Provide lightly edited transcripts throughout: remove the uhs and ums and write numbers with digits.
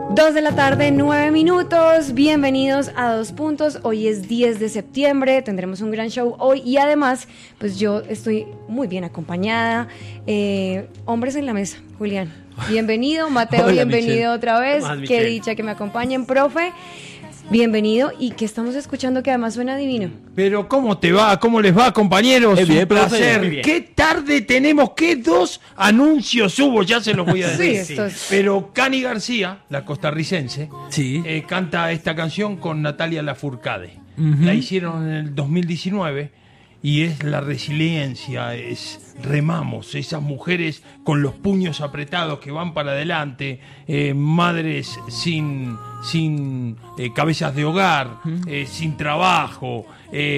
2:09 p.m. Bienvenidos a Dos Puntos. Hoy es 10 de septiembre, tendremos un gran show hoy y además, pues yo estoy muy bien acompañada. Hombres en la mesa, Julián. Bienvenido, Mateo, hola, bienvenido Michelle. Otra vez. Qué dicha que me acompañen, profe. Bienvenido, y que estamos escuchando que además suena divino. Pero ¿cómo te va? ¿Cómo les va, compañeros? Bien, un placer. ¿Qué tarde tenemos? ¿Qué dos anuncios hubo? Ya se los voy a decir. Sí, es... Pero Cani García, la costarricense, sí. Canta esta canción con Natalia Lafourcade. Uh-huh. La hicieron en el 2019 y es la resiliencia, es remamos, esas mujeres con los puños apretados que van para adelante, madres sin cabezas de hogar, sin trabajo,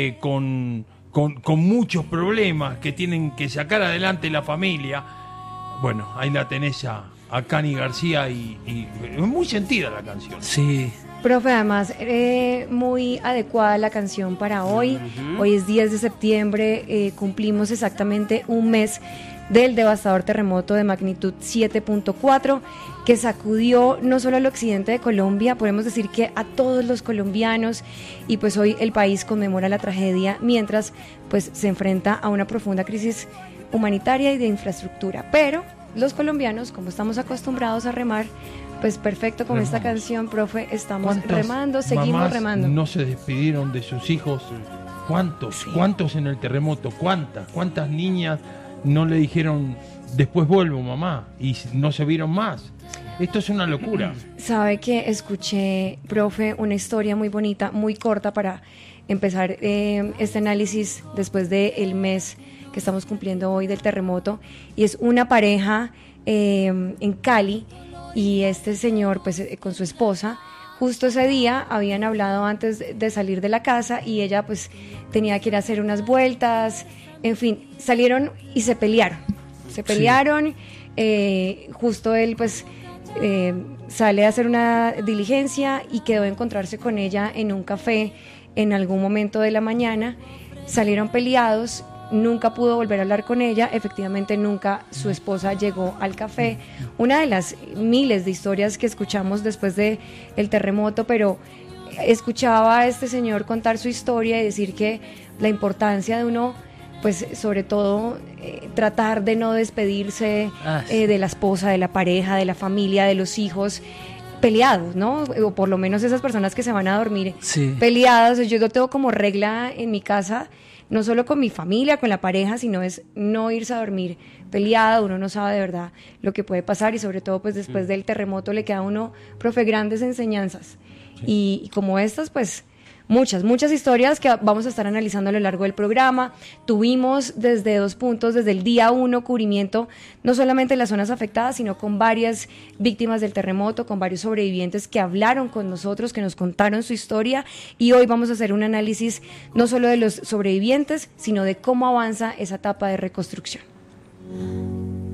con muchos problemas que tienen que sacar adelante la familia. Bueno, ahí la tenés a Cani García y es muy sentida la canción. Sí. Profe, además, muy adecuada la canción para hoy. Uh-huh. Hoy es 10 de septiembre, cumplimos exactamente un mes del devastador terremoto de magnitud 7.4 que sacudió no solo al occidente de Colombia, podemos decir que a todos los colombianos, y pues hoy el país conmemora la tragedia mientras pues se enfrenta a una profunda crisis humanitaria y de infraestructura. Pero los colombianos, como estamos acostumbrados a remar, pues perfecto con esta canción, profe, estamos remando, seguimos remando. No se despidieron de sus hijos. ¿Cuántos? Sí. ¿Cuántos en el terremoto? ¿Cuántas niñas no le dijeron después vuelvo, mamá? Y no se vieron más. Esto es una locura. Sabe que escuché, profe, una historia muy bonita, muy corta para empezar este análisis después del mes que estamos cumpliendo hoy del terremoto, y es una pareja en Cali. Y este señor, pues con su esposa, justo ese día habían hablado antes de salir de la casa y ella pues tenía que ir a hacer unas vueltas, en fin, salieron y se pelearon. Justo él pues sale a hacer una diligencia y quedó de encontrarse con ella en un café en algún momento de la mañana. Salieron peleados. Nunca pudo volver a hablar con ella, efectivamente nunca su esposa llegó al café. Una de las miles de historias que escuchamos después del terremoto, pero escuchaba a este señor contar su historia y decir que la importancia de uno, pues sobre todo tratar de no despedirse de la esposa, de la pareja, de la familia, de los hijos peleados, ¿no? O por lo menos esas personas que se van a dormir peleadas. Yo lo tengo como regla en mi casa, no solo con mi familia, con la pareja, sino es no irse a dormir peleada. Uno no sabe de verdad lo que puede pasar y sobre todo pues después del terremoto le queda a uno, profe, grandes enseñanzas. Sí. Y como estas, pues muchas historias que vamos a estar analizando a lo largo del programa. Tuvimos desde Dos Puntos, desde el día 1, cubrimiento no solamente en las zonas afectadas, sino con varias víctimas del terremoto, con varios sobrevivientes que hablaron con nosotros, que nos contaron su historia, y hoy vamos a hacer un análisis no solo de los sobrevivientes, sino de cómo avanza esa etapa de reconstrucción.